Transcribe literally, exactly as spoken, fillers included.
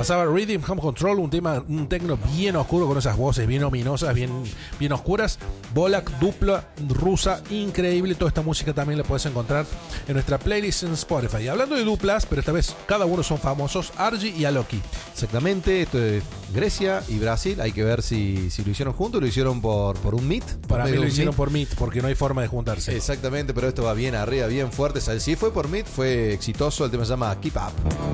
pasaba Rhythm Home Control, un tema, un tecno bien oscuro con esas voces bien ominosas, bien, bien oscuras. Volak, dupla rusa, increíble. Toda esta música también la puedes encontrar en nuestra playlist en Spotify. Y hablando de duplas, pero esta vez cada uno son famosos, Argy y Aloki. Exactamente, esto es Grecia y Brasil. Hay que ver si, si lo hicieron juntos o lo hicieron por, por un meet. Para mí lo un hicieron meet. por Meet, porque no hay forma de juntarse. Exactamente, pero esto va bien arriba, bien fuerte. Si fue por meet, fue exitoso. El tema se llama Keep Up.